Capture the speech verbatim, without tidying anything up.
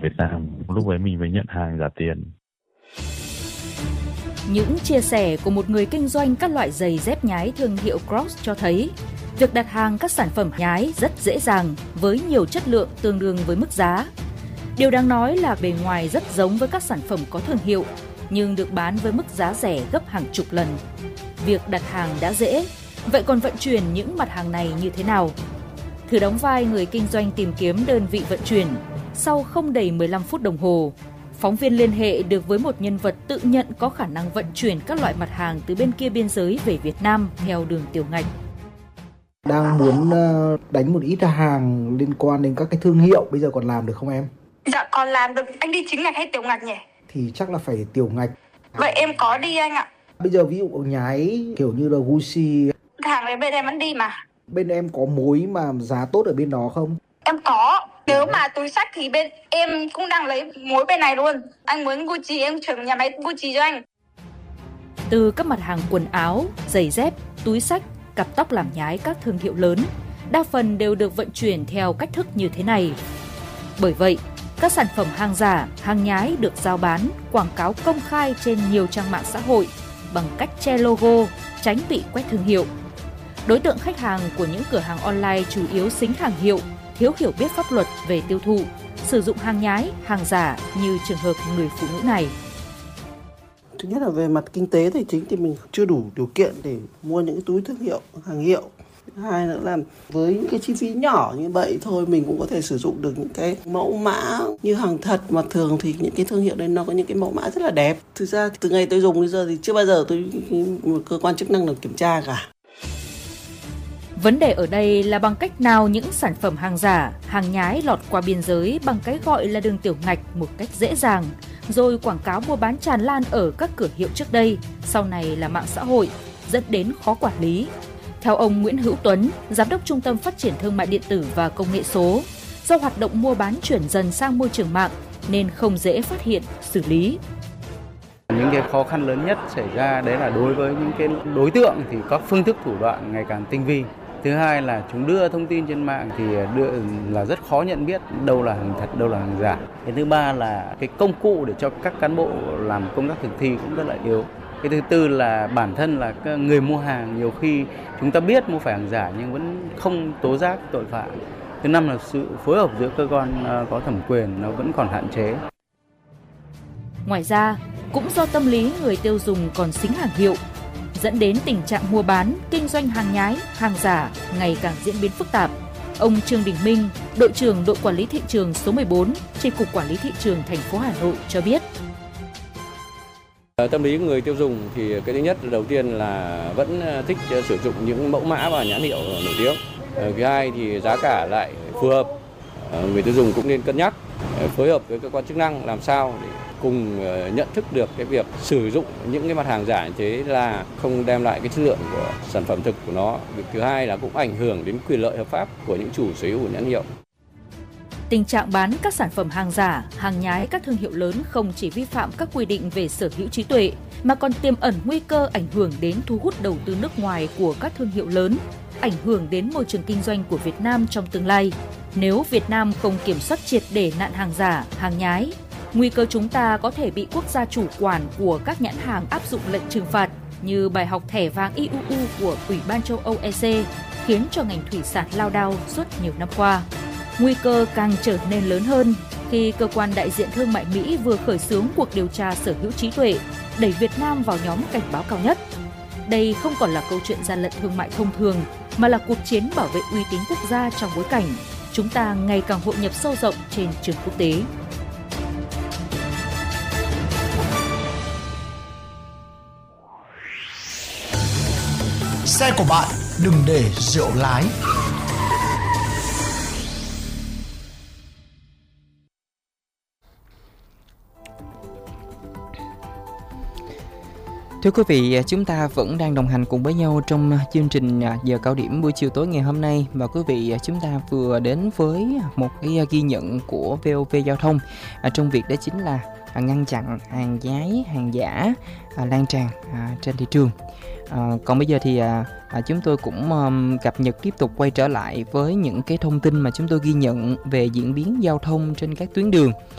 Việt Nam. Lúc ấy mình mới nhận hàng giả tiền. Những chia sẻ của một người kinh doanh các loại giày dép nhái thương hiệu Crocs cho thấy việc đặt hàng các sản phẩm nhái rất dễ dàng với nhiều chất lượng tương đương với mức giá. Điều đáng nói là bề ngoài rất giống với các sản phẩm có thương hiệu nhưng được bán với mức giá rẻ gấp hàng chục lần. Việc đặt hàng đã dễ, vậy còn vận chuyển những mặt hàng này như thế nào? Thử đóng vai người kinh doanh tìm kiếm đơn vị vận chuyển. Sau không đầy mười lăm phút đồng hồ, phóng viên liên hệ được với một nhân vật tự nhận có khả năng vận chuyển các loại mặt hàng từ bên kia biên giới về Việt Nam theo đường tiểu ngạch. Đang muốn đánh một ít hàng liên quan đến các cái thương hiệu, bây giờ còn làm được không em? Dạ còn làm được. Anh đi chính ngạch hay tiểu ngạch nhỉ? Thì chắc là phải tiểu ngạch. Vậy em có đi anh ạ. Bây giờ ví dụ nhái kiểu như là Gucci, hàng này bên em vẫn đi mà. Bên em có mối mà giá tốt ở bên đó không? Em có. Nếu mà túi xách thì bên em cũng đang lấy mối bên này luôn. Anh muốn Gucci em chuyển nhà máy Gucci cho anh. Từ các mặt hàng quần áo, giày dép, túi xách, cặp tóc làm nhái các thương hiệu lớn, đa phần đều được vận chuyển theo cách thức như thế này. Bởi vậy, các sản phẩm hàng giả, hàng nhái được giao bán, quảng cáo công khai trên nhiều trang mạng xã hội bằng cách che logo, tránh bị quét thương hiệu. Đối tượng khách hàng của những cửa hàng online chủ yếu xính hàng hiệu, thiếu hiểu biết pháp luật về tiêu thụ, sử dụng hàng nhái, hàng giả như trường hợp người phụ nữ này. Thứ nhất là về mặt kinh tế tài chính thì mình chưa đủ điều kiện để mua những cái túi thương hiệu, hàng hiệu. Thứ hai nữa là với những cái chi phí nhỏ như vậy thôi mình cũng có thể sử dụng được những cái mẫu mã như hàng thật, mà thường thì những cái thương hiệu đấy nó có những cái mẫu mã rất là đẹp. Thực ra từ ngày tôi dùng đến giờ thì chưa bao giờ tôi một cơ quan chức năng nào kiểm tra cả. Vấn đề ở đây là bằng cách nào những sản phẩm hàng giả, hàng nhái lọt qua biên giới bằng cái gọi là đường tiểu ngạch một cách dễ dàng, rồi quảng cáo mua bán tràn lan ở các cửa hiệu trước đây, sau này là mạng xã hội, dẫn đến khó quản lý. Theo ông Nguyễn Hữu Tuấn, Giám đốc Trung tâm Phát triển Thương mại Điện tử và Công nghệ số, do hoạt động mua bán chuyển dần sang môi trường mạng nên không dễ phát hiện, xử lý. Những cái khó khăn lớn nhất xảy ra đấy là đối với những cái đối tượng thì các phương thức thủ đoạn ngày càng tinh vi. Thứ hai là chúng đưa thông tin trên mạng thì đưa là rất khó nhận biết đâu là hàng thật, đâu là hàng giả. Cái thứ ba là cái công cụ để cho các cán bộ làm công tác thực thi cũng rất là yếu. Cái thứ tư là bản thân là người mua hàng nhiều khi chúng ta biết mua phải hàng giả nhưng vẫn không tố giác tội phạm. Thứ năm là sự phối hợp giữa cơ quan có thẩm quyền nó vẫn còn hạn chế. Ngoài ra, cũng do tâm lý người tiêu dùng còn xính hàng hiệu, dẫn đến tình trạng mua bán, kinh doanh hàng nhái, hàng giả ngày càng diễn biến phức tạp. Ông Trương Đình Minh, đội trưởng đội quản lý thị trường số mười bốn, Chi cục Quản lý thị trường thành phố Hà Nội cho biết. Tâm lý của người tiêu dùng thì cái thứ nhất là đầu tiên là vẫn thích sử dụng những mẫu mã và nhãn hiệu nổi tiếng. Thứ hai thì giá cả lại phù hợp. Người tiêu dùng cũng nên cân nhắc phối hợp với cơ quan chức năng làm sao để cùng nhận thức được cái việc sử dụng những cái mặt hàng giả như thế là không đem lại cái chất lượng của sản phẩm thực của nó. Việc thứ hai là cũng ảnh hưởng đến quyền lợi hợp pháp của những chủ sở hữu của nhãn hiệu. Tình trạng bán các sản phẩm hàng giả, hàng nhái các thương hiệu lớn không chỉ vi phạm các quy định về sở hữu trí tuệ mà còn tiềm ẩn nguy cơ ảnh hưởng đến thu hút đầu tư nước ngoài của các thương hiệu lớn, ảnh hưởng đến môi trường kinh doanh của Việt Nam trong tương lai. Nếu Việt Nam không kiểm soát triệt để nạn hàng giả, hàng nhái, nguy cơ chúng ta có thể bị quốc gia chủ quản của các nhãn hàng áp dụng lệnh trừng phạt như bài học thẻ vàng i u u của Ủy ban châu Âu e xê khiến cho ngành thủy sản lao đao suốt nhiều năm qua. Nguy cơ càng trở nên lớn hơn khi cơ quan đại diện thương mại Mỹ vừa khởi xướng cuộc điều tra sở hữu trí tuệ, đẩy Việt Nam vào nhóm cảnh báo cao nhất. Đây không còn là câu chuyện gian lận thương mại thông thường, mà là cuộc chiến bảo vệ uy tín quốc gia trong bối cảnh chúng ta ngày càng hội nhập sâu rộng trên trường quốc tế. Xe của bạn đừng để rượu lái. Thưa quý vị, chúng ta vẫn đang đồng hành cùng với nhau trong chương trình giờ cao điểm buổi chiều tối ngày hôm nay. Và quý vị, chúng ta vừa đến với một cái ghi nhận của vê o vê Giao thông trong việc đó chính là ngăn chặn hàng nhái, hàng giả lan tràn trên thị trường. À, còn bây giờ thì à, chúng tôi cũng um, cập nhật tiếp tục quay trở lại với những cái thông tin mà chúng tôi ghi nhận về diễn biến giao thông trên các tuyến đường.